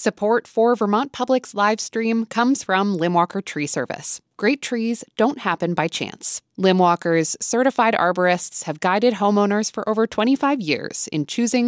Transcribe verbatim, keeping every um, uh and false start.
Support for Vermont Public's live stream comes from Limwalker Tree Service. Great trees don't happen by chance. Limwalker's certified arborists have guided homeowners for over twenty-five years in choosing